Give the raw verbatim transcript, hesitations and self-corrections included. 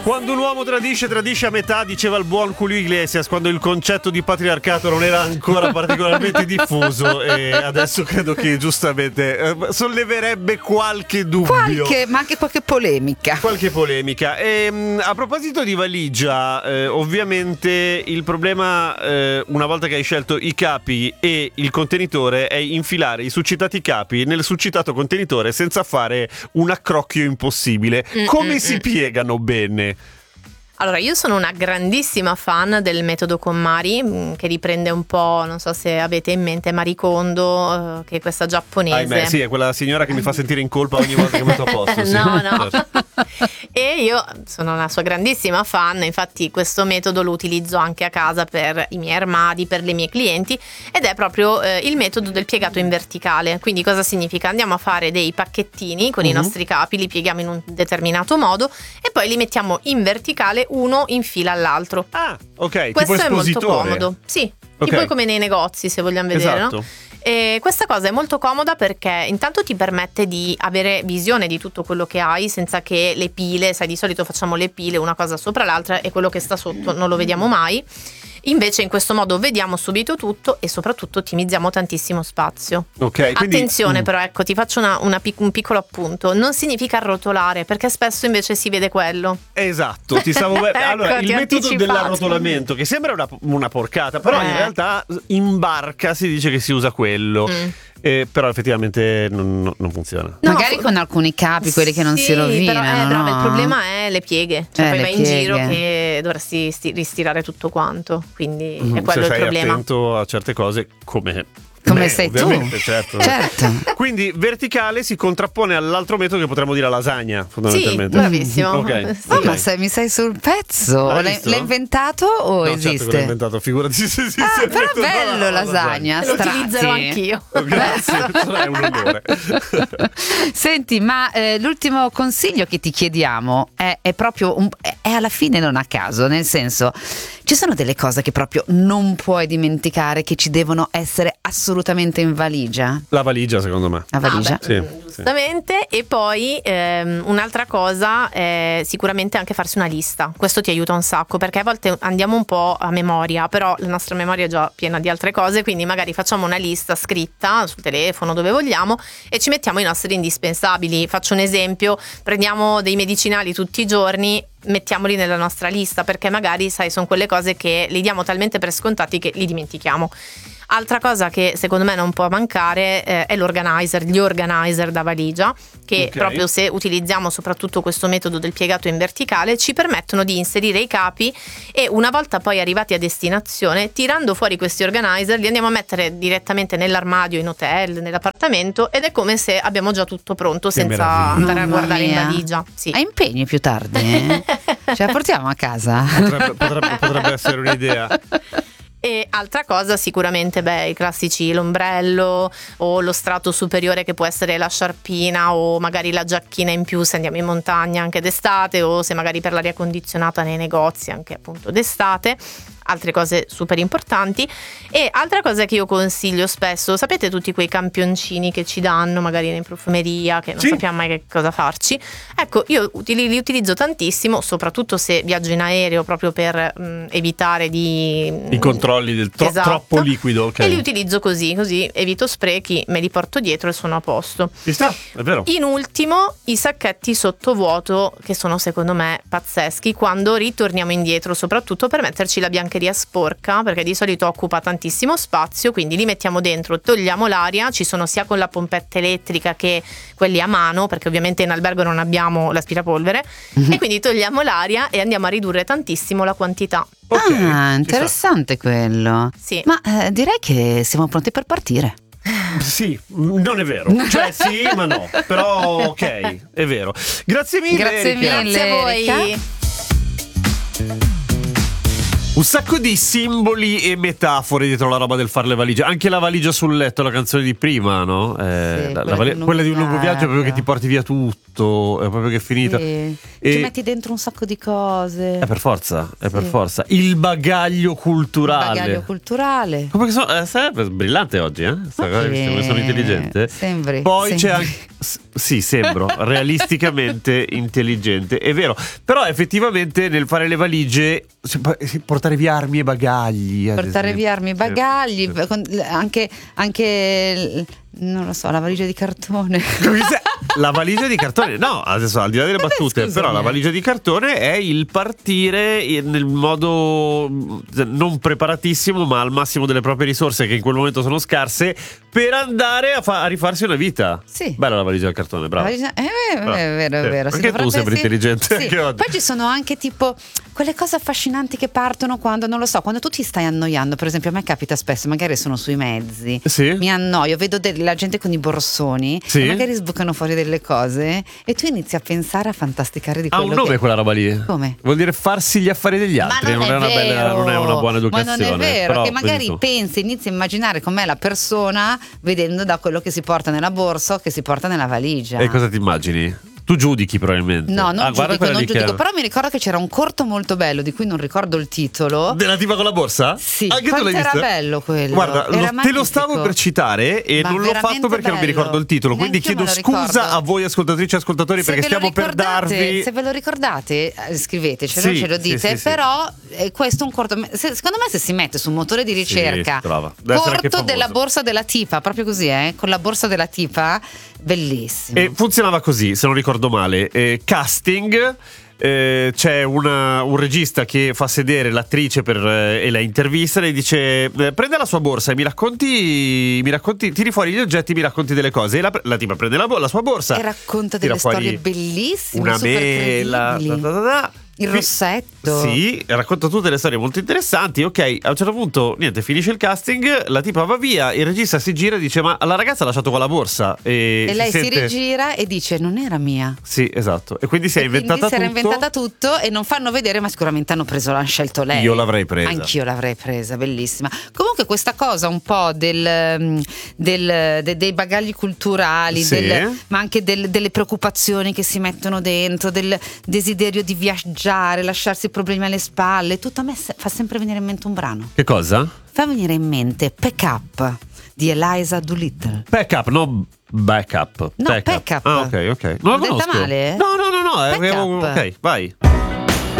Quando un uomo tradisce, tradisce a metà, diceva il buon Julio Iglesias, quando il concetto di patriarcato non era ancora particolarmente diffuso, e adesso credo che giustamente eh, solleverebbe qualche dubbio. Qualche, ma anche qualche polemica. Qualche polemica. E, mh, a proposito di valigia, eh, ovviamente il problema, eh, una volta che hai scelto i capi e il contenitore, è infilare i succitati capi nel succitato contenitore senza fare un accrocchio impossibile. Come si piegano bene? Allora, io sono una grandissima fan del metodo KonMari, che riprende un po', non so se avete in mente, Marie Kondo, che è questa giapponese. Ahimè, sì, è quella signora che mi fa sentire in colpa ogni volta che metto a posto. Sì. No, no. Certo. E io sono una sua grandissima fan, infatti questo metodo lo utilizzo anche a casa per i miei armadi, per le mie clienti, ed è proprio eh, il metodo del piegato in verticale. Quindi cosa significa? Andiamo a fare dei pacchettini con uh-huh. i nostri capi, li pieghiamo in un determinato modo e poi li mettiamo in verticale uno in fila all'altro. Ah, ok. Questo tipo è molto espositore. comodo. Sì, okay. Tipo come nei negozi, se vogliamo vedere, esatto. no? E questa cosa è molto comoda perché intanto ti permette di avere visione di tutto quello che hai senza che le pile, sai, di solito facciamo le pile una cosa sopra l'altra e quello che sta sotto non lo vediamo mai. Invece in questo modo vediamo subito tutto e soprattutto ottimizziamo tantissimo spazio. Ok, quindi, attenzione mm. però, ecco, ti faccio una, una pic- un piccolo appunto. Non significa arrotolare, perché spesso invece si vede quello. Esatto, ti stavo be- allora, ecco, il metodo anticipato. dell'arrotolamento, che sembra una, una porcata, però eh. in realtà in barca si dice che si usa quello. Mm. Eh, però effettivamente non, non funziona. No, magari con alcuni capi, quelli che non sì, si rovinano. Però, eh, no? brava, il problema è le pieghe. Cioè eh, poi le vai in pieghe. giro che dovresti sti- ristirare tutto quanto. Quindi Mm, è quello se il sei problema. attento a certe cose, come come me, sei ovviamente, tu, certo. certo. Quindi verticale si contrappone all'altro metodo che potremmo dire lasagna, fondamentalmente. Sì, bravissimo. Ok. Sì. Oh, ma sei, mi sei sul pezzo. Hai L'hai, visto? l'hai inventato o No, esiste? certo che l'ho inventato, figurati se esiste. Ah, però Metto- bello no, no, lasagna, Lo strati. utilizzerò anch'io. Oh, grazie, è un onore. Senti, ma eh, l'ultimo consiglio che ti chiediamo è, è proprio un, è, è alla fine non a caso, nel senso, ci sono delle cose che proprio non puoi dimenticare, che ci devono essere assolutamente in valigia. La valigia, secondo me. La valigia? Ah, beh, Sì, giustamente. E poi ehm, un'altra cosa è sicuramente anche farsi una lista. Questo ti aiuta un sacco, perché a volte andiamo un po' a memoria, però la nostra memoria è già piena di altre cose, quindi magari facciamo una lista scritta sul telefono, dove vogliamo, e ci mettiamo i nostri indispensabili. Faccio un esempio: prendiamo dei medicinali tutti i giorni, mettiamoli nella nostra lista, perché magari, sai, sono quelle cose che li diamo talmente per scontati che li dimentichiamo. Altra cosa che secondo me non può mancare eh, è l'organizer, gli organizer da valigia, che Okay. proprio se utilizziamo soprattutto questo metodo del piegato in verticale ci permettono di inserire i capi, e una volta poi arrivati a destinazione, tirando fuori questi organizer, li andiamo a mettere diretamente nell'armadio, in hotel, nell'appartamento, ed è come se abbiamo già tutto pronto senza meraviglia. andare a Mamma guardare mia. in valigia. Sì. Hai impegni più tardi? Eh? Ce la portiamo a casa? Potrebbe, potrebbe, potrebbe essere un'idea. E altra cosa sicuramente, beh, i classici, l'ombrello o lo strato superiore, che può essere la sciarpina o magari la giacchina in più se andiamo in montagna anche d'estate, o se magari per l'aria condizionata nei negozi anche appunto d'estate. Altre cose super importanti. E altra cosa che io consiglio spesso, sapete tutti quei campioncini che ci danno magari in profumeria, che non Sì. sappiamo mai che cosa farci? Ecco, io utili- li utilizzo tantissimo, soprattutto se viaggio in aereo, proprio per mh, evitare di I controlli del tro- Esatto. troppo liquido, ok. E li utilizzo così, così evito sprechi, me li porto dietro e sono a posto. Ci sta, è vero. In ultimo, i sacchetti sottovuoto, che sono secondo me pazzeschi quando ritorniamo indietro, soprattutto per metterci la biancheria sporca, perché di solito occupa tantissimo spazio, quindi li mettiamo dentro, togliamo l'aria. Ci sono sia con la pompetta elettrica che quelli a mano, perché ovviamente in albergo non abbiamo l'aspirapolvere, mm-hmm. e quindi togliamo l'aria e andiamo a ridurre tantissimo la quantità. Ok, Ah, ci interessante quello. Sì. Ma eh, direi che siamo pronti per partire. sta. Sì, non è vero. Cioè sì, ma no. Però ok, è vero. Grazie mille. Grazie Erika. mille. Grazie a voi. Erika. Un sacco di simboli e metafore dietro la roba del fare le valigie. Anche la valigia sul letto, la canzone di prima, no? Eh, Sì, la, la quella vali- di un quella di un lungo lungo viaggio è proprio che viaggio. ti porti via tutto, è proprio che è finita. Sì. E- Ci metti dentro un sacco di cose. È per forza, è per Sì. forza. Il bagaglio culturale. Bagaglio culturale. Come che sono? Eh, sai, brillante oggi, eh? Sta cosa che Sì, sono, sono intelligente. sembri, Poi c'è sembri. anche S- sì, sembro realisticamente intelligente, è vero. Però effettivamente nel fare le valigie, si può- si- portare via armi e bagagli. ad Portare esempio. via armi e Sì, bagagli, sì. con- anche, anche non lo so, la valigia di cartone. La valigia di cartone, no, adesso al di là delle Vabbè, battute, scusami, però la eh. valigia di cartone è il partire nel modo non preparatissimo, ma al massimo delle proprie risorse, che in quel momento sono scarse, per andare a, fa- a rifarsi una vita. Sì. Bella la valigia del cartone, bravo. La valigia- eh, eh, Bravo. è vero, è Sì. vero. Si Anche tu dovrebbe- sembri sì. intelligente Sì. anche oggi. Poi ci sono anche tipo quelle cose affascinanti che partono quando, non lo so, quando tu ti stai annoiando. Per esempio, a me capita spesso, magari sono sui mezzi, Sì. mi annoio, vedo de- la gente con i borsoni, Sì. e magari sbucano fuori delle cose e tu inizi a pensare, a fantasticare di Ha quello un nome che... quella roba lì. Come? Vuol dire farsi gli affari degli altri. Ma non, è una è bella, vero. non è una buona educazione. Ma non è vero, però, che magari vedi tu. pensi, inizi a immaginare com'è la persona vedendo da quello che si porta nella borsa o che si porta nella valigia. E cosa ti immagini? Tu giudichi probabilmente. No, non Ah, guarda giudico, quella non lì che giudico, era- però mi ricordo che c'era un corto molto bello di cui non ricordo il titolo. Della tipa con la borsa? Sì, Anche tu quanto l'hai era vista? bello quello. Guarda, Era lo- te lo magnifico. stavo per citare e Ma non l'ho veramente fatto perché non mi bello. ricordo il titolo. Quindi Neanch'io chiedo me lo scusa ricordo. a voi ascoltatrici e ascoltatori, Se perché ve lo stiamo per ricordate- darvi. Se ve lo ricordate, eh, scrivetecelo, Sì, ce lo sì, dite. sì, sì. Però eh, questo è un corto. se- secondo me, se si mette su un motore di ricerca, brava. Deve essere anche corto famoso. della borsa della tipa, proprio così, eh, con la borsa della tipa, bellissimo. E funzionava così, se non ricordo male. Eh, casting. eh, c'è una- un regista che fa sedere l'attrice per, eh, e la intervista. Le dice: eh, prende la sua borsa e mi racconti, mi racconti, tiri fuori gli oggetti, mi racconti delle cose. E la, la tipa prende la, bo- la sua borsa E racconta tira delle fuori storie bellissime, una super mela, credibili. da, da, da, da. Il Fi- rossetto. Sì, racconta tutte le storie molto interessanti. Ok, a un certo punto, niente, finisce il casting, la tipa va via, il regista si gira e dice: ma la ragazza ha lasciato con la borsa. E, E lei si sente- rigira e dice: non era mia. Sì, esatto. E quindi si è E quindi inventata si era tutto. inventata tutto e non fanno vedere, ma sicuramente hanno preso, l'hanno scelto lei. Io l'avrei presa. Anch'io l'avrei presa, bellissima. Comunque questa cosa un po' del, mm, del- de- dei bagagli culturali, Sì. del- ma anche del- delle preoccupazioni che si mettono dentro, del desiderio di viaggiare, lasciarsi i problemi alle spalle, tutto a me se- fa sempre venire in mente un brano. Che cosa? Fa venire in mente Pack Up di Eliza Doolittle. Backup, no backup. No, Backup. Ah, ok, ok. Non la L'ho detta conosco. male? No, no, no, no. eh, Backup. Ok, vai.